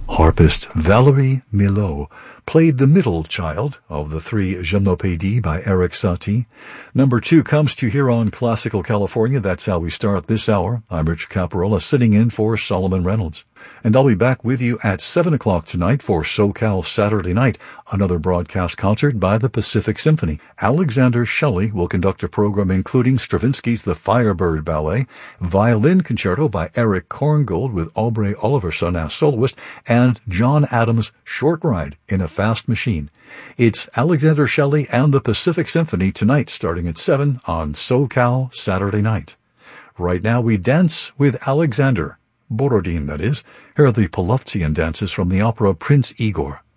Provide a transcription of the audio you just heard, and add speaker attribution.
Speaker 1: Harpist Valerie Milot played the middle child of the three Gymnopédies by Erik Satie. Number 2 comes to here on Classical California. That's how we start this hour. I'm Rich Caparola, sitting in for Solomon Reynolds. And I'll be back with you at 7 o'clock tonight for SoCal Saturday Night, another broadcast concert by the Pacific Symphony. Alexander Shelley will conduct a program including Stravinsky's The Firebird Ballet, Violin Concerto by Eric Korngold with Aubrey Oliverson as soloist, and John Adams' Short Ride in a Fast Machine. It's Alexander Shelley and the Pacific Symphony tonight starting at 7 on SoCal Saturday Night. Right now we dance with Alexander Borodin, that is. Here are the Polovtsian dances from the opera Prince Igor.